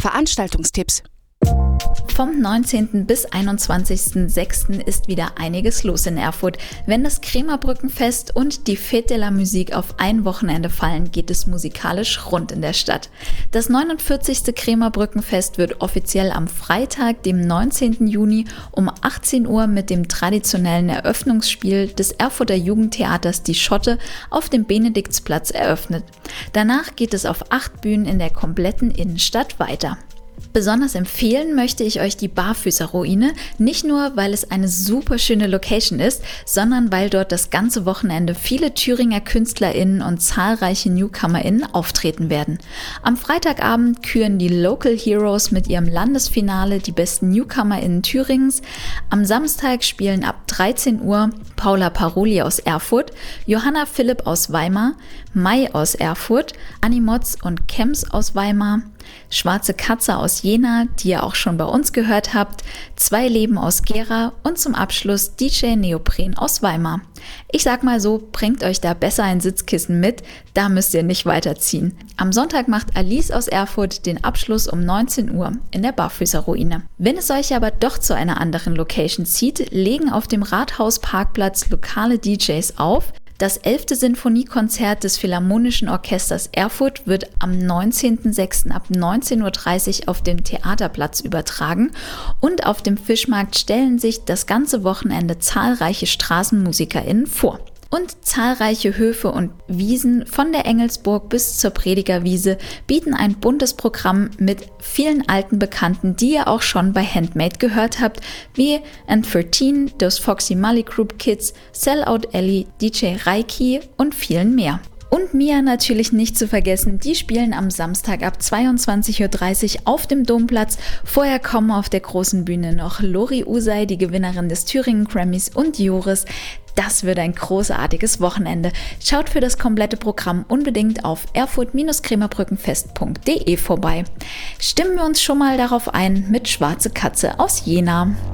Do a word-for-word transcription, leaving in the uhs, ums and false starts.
Veranstaltungstipps. Vom neunzehnten bis einundzwanzigsten sechsten ist wieder einiges los in Erfurt. Wenn das Krämerbrückenfest und die Fête de la Musique auf ein Wochenende fallen, geht es musikalisch rund in der Stadt. Das neunundvierzigste Krämerbrückenfest wird offiziell am Freitag, dem neunzehnten Juni um achtzehn Uhr mit dem traditionellen Eröffnungsspiel des Erfurter Jugendtheaters Die Schotte auf dem Benediktsplatz eröffnet. Danach geht es auf acht Bühnen in der kompletten Innenstadt weiter. Besonders empfehlen möchte ich euch die Barfüßerruine, nicht nur, weil es eine super schöne Location ist, sondern weil dort das ganze Wochenende viele Thüringer KünstlerInnen und zahlreiche NewcomerInnen auftreten werden. Am Freitagabend küren die Local Heroes mit ihrem Landesfinale die besten NewcomerInnen Thüringens. Am Samstag spielen ab dreizehn Uhr Paula Paroli aus Erfurt, Johanna Philipp aus Weimar, Mai aus Erfurt, Anni Motz und Kems aus Weimar, Schwarze Katze aus Jena, die ihr auch schon bei uns gehört habt, Zwei Leben aus Gera und zum Abschluss D J Neopren aus Weimar. Ich sag mal so, bringt euch da besser ein Sitzkissen mit, da müsst ihr nicht weiterziehen. Am Sonntag macht Alice aus Erfurt den Abschluss um neunzehn Uhr in der Barfüßerruine. Wenn es euch aber doch zu einer anderen Location zieht, legen auf dem Rathausparkplatz lokale D Js auf. Das elfte Sinfoniekonzert des Philharmonischen Orchesters Erfurt wird am neunzehnten sechsten ab neunzehn Uhr dreißig auf dem Theaterplatz übertragen und auf dem Fischmarkt stellen sich das ganze Wochenende zahlreiche StraßenmusikerInnen vor. Und zahlreiche Höfe und Wiesen von der Engelsburg bis zur Predigerwiese bieten ein buntes Programm mit vielen alten Bekannten, die ihr auch schon bei Handmade gehört habt, wie N dreizehn, Those Foxy Molly Group Kids, Sellout Ellie, D J Reiki und vielen mehr. Und Mia natürlich nicht zu vergessen, die spielen am Samstag ab zweiundzwanzig Uhr dreißig auf dem Domplatz. Vorher kommen auf der großen Bühne noch Lori Usay, die Gewinnerin des Thüringen Grammys, und Joris. Das wird ein großartiges Wochenende. Schaut für das komplette Programm unbedingt auf erfurt krämerbrückenfest punkt de vorbei. Stimmen wir uns schon mal darauf ein mit Schwarze Katze aus Jena.